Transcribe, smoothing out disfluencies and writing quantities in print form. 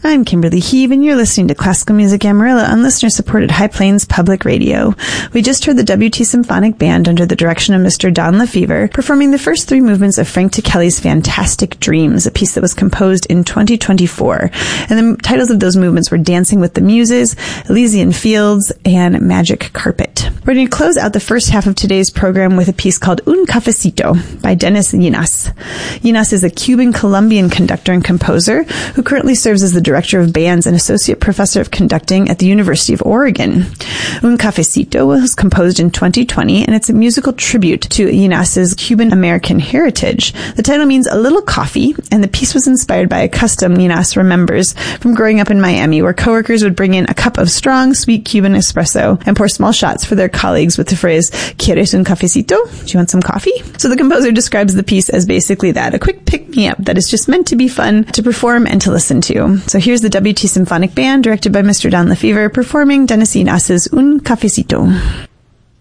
I'm Kimberly Heave, and you're listening to Classical Music Amarillo on listener-supported High Plains Public Radio. We just heard the WT Symphonic Band under the direction of Mr. Don Lefevre performing the first three movements of Frank Ticheli's Fantastic Dreams, a piece that was composed in 2024. And the titles of those movements were Dancing with the Muses, Elysian Fields, and Magic Carpet. We're going to close out the first half of today's program with a piece called Un Cafecito by Dennis Llinas. Llinas is a Cuban-Colombian conductor and composer who currently serves as the director of bands and associate professor of conducting at the University of Oregon. Un Cafecito was composed in 2020, and it's a musical tribute to Llinas's Cuban-American heritage. The title means a little coffee, and the piece was inspired by a custom Llinas remembers from growing up in Miami, where coworkers would bring in a cup of strong, sweet Cuban espresso and pour small shots for their colleagues with the phrase, "¿Quieres un cafecito?" Do you want some coffee? So the composer describes the piece as basically that, a quick pick-me-up that is just meant to be fun to perform and to listen to. So here's the WT Symphonic Band, directed by Mr. Don Lefevre, performing Dennis Llinas's Un Cafecito.